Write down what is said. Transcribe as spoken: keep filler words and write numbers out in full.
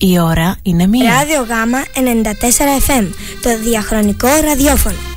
Η ώρα είναι μία. Ράδιο Γάμα ενενήντα τέσσερα εφ εμ, το διαχρονικό ραδιόφωνο.